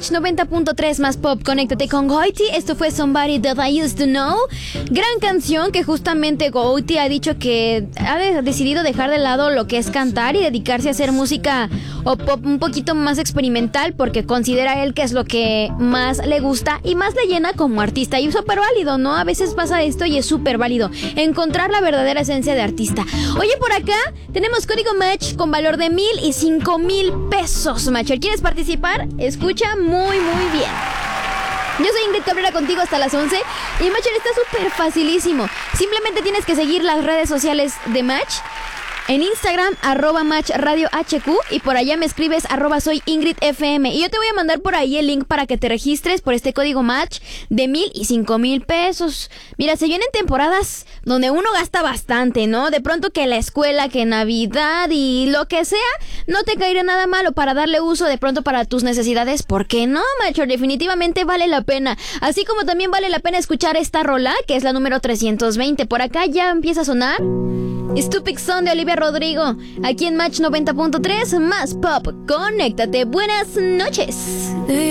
Match 90.3 más pop. Conéctate con Goiti. Esto fue Somebody That I Used to Know. Gran canción que justamente Goiti ha dicho que ha decidido dejar de lado lo que es cantar y dedicarse a hacer música o pop un poquito más experimental, porque considera él que es lo que más le gusta y más le llena como artista. Y es súper válido, ¿no? A veces pasa esto y es súper válido encontrar la verdadera esencia de artista. Oye, por acá tenemos código Match con valor de 1,000 y 5,000 pesos, Matcher. ¿Quieres participar? Escucha muy bien. Yo soy Ingrid Cabrera, contigo hasta las 11. Y Matcher, está súper facilísimo. Simplemente tienes que seguir las redes sociales de Match. En Instagram, @MatchRadioHQ, y por allá me escribes @soyIngridFM. Y yo te voy a mandar por ahí el link para que te registres por este código Match de 1,000 y 5,000 pesos. Mira, se vienen temporadas donde uno gasta bastante, ¿no? De pronto que la escuela, que Navidad y lo que sea, no te caerá nada malo para darle uso de pronto para tus necesidades. ¿Por qué no, Macho? Definitivamente vale la pena. Así como también vale la pena escuchar esta rola, que es la número 320. Por acá ya empieza a sonar Stupid Son de Olivia Rodrigo, aquí en Match 90.3 más pop. Conéctate, buenas noches.